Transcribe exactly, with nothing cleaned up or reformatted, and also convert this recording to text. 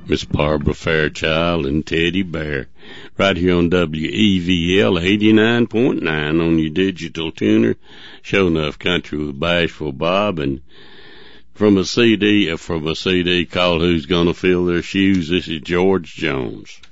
Miss Barbara Fairchild and Teddy Bear, right here on W E V L eighty-nine point nine on your digital tuner. Show Enough Country with Bashful Bob, and from a C D, from a C D called Who's Gonna Fill Their Shoes, this is George Jones.